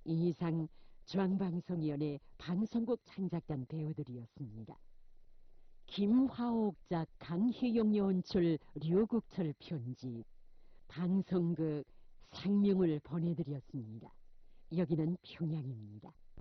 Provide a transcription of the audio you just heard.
이상 중앙방송위원회 방송국 창작단 배우들이었습니다. 김화옥 작, 강희용 연출, 류국철 편집, 방송국 상명을 보내드렸습니다. 여기는 평양입니다.